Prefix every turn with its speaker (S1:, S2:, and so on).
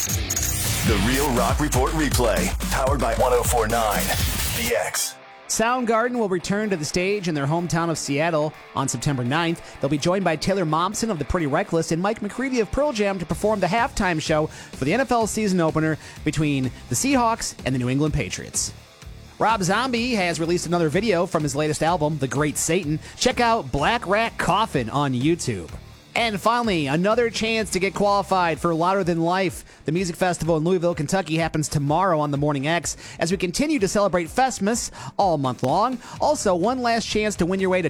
S1: The Real Rock Report replay, powered by 1049 The X.
S2: Soundgarden will return to the stage in their hometown of Seattle on September 9th. They'll be joined by Taylor Momsen of the Pretty Reckless and Mike McCready of Pearl Jam to perform the halftime show for the NFL season opener between the Seahawks and the New England Patriots. Rob Zombie has released another video from his latest album, The Great Satan. Check out Black Rat Coffin on YouTube. And finally, another chance to get qualified for Louder Than Life. The music festival in Louisville, Kentucky happens tomorrow on the Morning X as we continue to celebrate Festmas all month long. Also, one last chance to win your way to